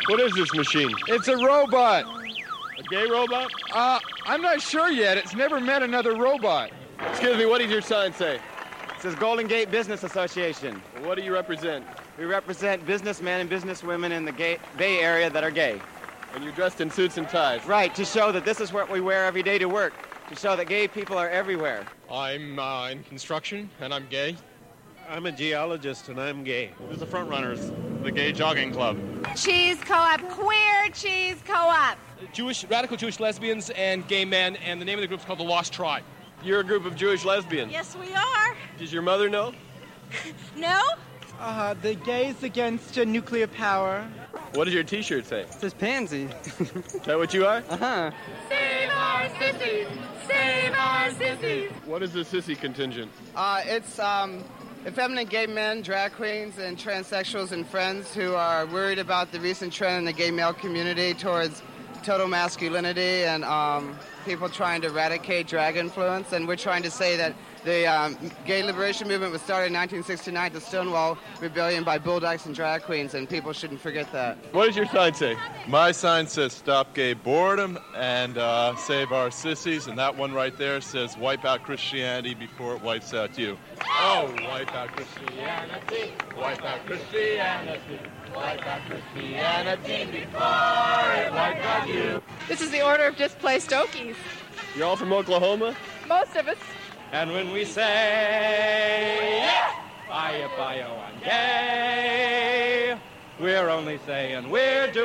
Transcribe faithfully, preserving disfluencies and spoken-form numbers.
What is this machine? It's a robot. A gay robot? Uh, I'm not sure yet. It's never met another robot. Excuse me, what does your sign say? It says Golden Gate Business Association. What do you represent? We represent businessmen and businesswomen in the gay, Bay Area that are gay. And you're dressed in suits and ties. Right, to show that this is what we wear every day to work, to show that gay people are everywhere. I'm uh, in construction, and I'm gay. I'm a geologist, and I'm gay. This is the Front Runners, the Gay Jogging Club. Cheese Co-op, Queer Cheese Co-op. Jewish, radical Jewish lesbians and gay men, and the name of the group is called the Lost Tribe. You're a group of Jewish lesbians. Yes, we are. Does your mother know? No? Uh, the gays against uh, nuclear power. What does your T-shirt say? It says pansy. Is that what you are? Uh-huh. Save our sissies! Save our sissies! What is the sissy contingent? Uh, it's um, effeminate gay men, drag queens, and transsexuals and friends who are worried about the recent trend in the gay male community towards total masculinity and um, people trying to eradicate drag influence. And we're trying to say that the um, gay liberation movement was started in nineteen sixty-nine, the Stonewall Rebellion, by bulldogs and drag queens, and people shouldn't forget that. What does your sign say? My sign says stop gay boredom and uh, save our sissies, and that one right there says wipe out Christianity before it wipes out you. Oh, wipe out Christianity, wipe out Christianity, wipe out Christianity before it wipes out you. This is the Order of Displaced Okies. You're all from Oklahoma? Most of us. And when we say, yeah, fire, fire, I'm gay, we're only saying we're doing